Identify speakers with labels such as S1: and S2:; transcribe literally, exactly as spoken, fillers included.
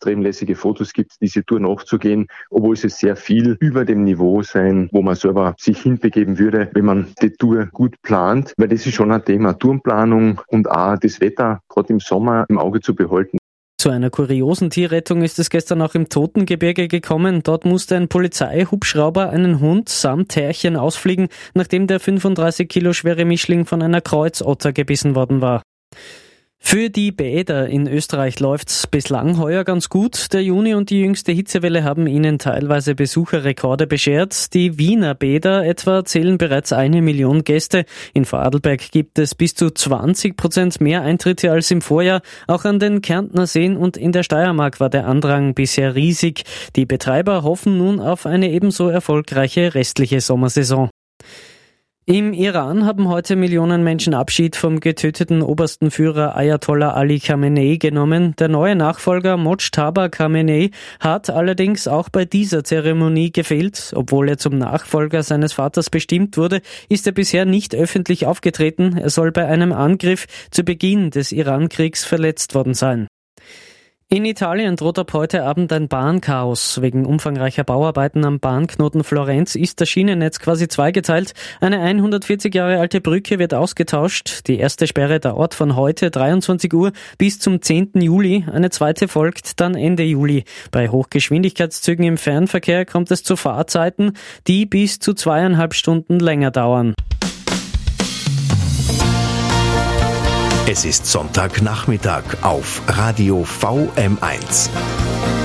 S1: extrem lässige Fotos gibt, diese Tour nachzugehen, obwohl es sehr viel über dem Niveau sein, wo man selber sich hinbegeben würde, wenn man die Tour gut plant, weil das ist schon ein Thema Tourenplanung und auch das Wetter gerade im Sommer im Auge zu behalten.
S2: Zu einer kuriosen Tierrettung ist es gestern auch im Totengebirge gekommen. Dort musste ein Polizeihubschrauber einen Hund samt Härchen ausfliegen, nachdem der fünfunddreißig Kilo schwere Mischling von einer Kreuzotter gebissen worden war. Für die Bäder in Österreich läuft's bislang heuer ganz gut. Der Juni und die jüngste Hitzewelle haben ihnen teilweise Besucherrekorde beschert. Die Wiener Bäder etwa zählen bereits eine Million Gäste. In Vorarlberg gibt es bis zu zwanzig Prozent mehr Eintritte als im Vorjahr. Auch an den Kärntner Seen und in der Steiermark war der Andrang bisher riesig. Die Betreiber hoffen nun auf eine ebenso erfolgreiche restliche Sommersaison. Im Iran haben heute Millionen Menschen Abschied vom getöteten obersten Führer Ayatollah Ali Khamenei genommen. Der neue Nachfolger Mojtaba Khamenei hat allerdings auch bei dieser Zeremonie gefehlt. Obwohl er zum Nachfolger seines Vaters bestimmt wurde, ist er bisher nicht öffentlich aufgetreten. Er soll bei einem Angriff zu Beginn des Iran-Kriegs verletzt worden sein. In Italien droht ab heute Abend ein Bahnchaos. Wegen umfangreicher Bauarbeiten am Bahnknoten Florenz ist das Schienennetz quasi zweigeteilt. Eine hundertvierzig Jahre alte Brücke wird ausgetauscht. Die erste Sperre dauert von heute dreiundzwanzig Uhr bis zum zehnten Juli. Eine zweite folgt dann Ende Juli. Bei Hochgeschwindigkeitszügen im Fernverkehr kommt es zu Fahrzeiten, die bis zu zweieinhalb Stunden länger dauern.
S3: Es ist Sonntagnachmittag auf Radio V M eins.